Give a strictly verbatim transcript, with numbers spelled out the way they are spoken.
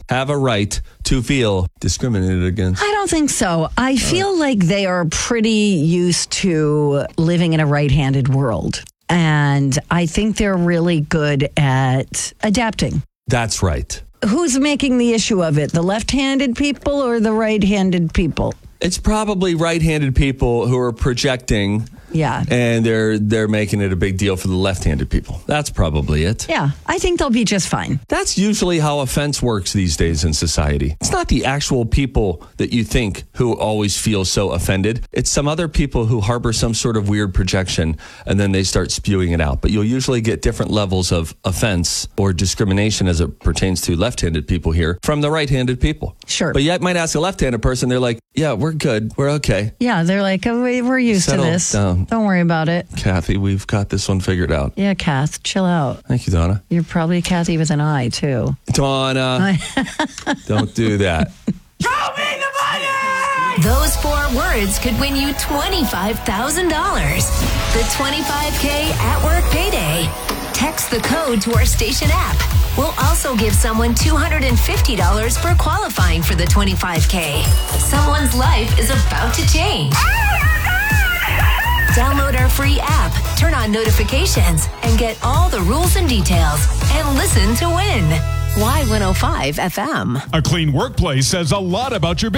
have a right to feel discriminated against? I don't think so. I feel like they are pretty used to living in a right-handed world. And I think they're really good at adapting. That's right. Who's making the issue of it? The left-handed people or the right-handed people? It's probably right-handed people who are projecting. Yeah. And they're they're making it a big deal for the left-handed people. That's probably it. Yeah, I think they'll be just fine. That's usually how offense works these days in society. It's not the actual people that you think who always feel so offended. It's some other people who harbor some sort of weird projection, and then they start spewing it out. But you'll usually get different levels of offense or discrimination as it pertains to left-handed people here from the right-handed people. Sure. But you might ask a left-handed person, they're like, yeah, we're good. We're okay. Yeah, they're like, oh, we- we're used Settle to this. down. Don't worry about it. Kathy, we've got this one figured out. Yeah, Kath, chill out. Thank you, Donna. You're probably Kathy with an I, too. Donna, don't do that. Show me the money! Those four words could win you twenty-five thousand dollars. The twenty-five K at work payday. Text the code to our station app. We'll also give someone two hundred fifty dollars for qualifying for the twenty-five K. Someone's life is about to change. Download our free app, turn on notifications, and get all the rules and details. And listen to win. Y one oh five F M. A clean workplace says a lot about your business.